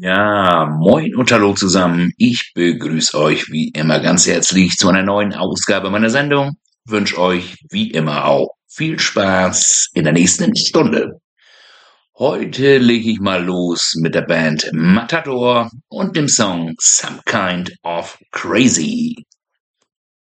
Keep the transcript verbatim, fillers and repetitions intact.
Ja, moin und hallo zusammen. Ich begrüße euch wie immer ganz herzlich zu einer neuen Ausgabe meiner Sendung. Wünsche euch wie immer auch viel Spaß in der nächsten Stunde. Heute lege ich mal los mit der Band Matador und dem Song Some Kind of Crazy.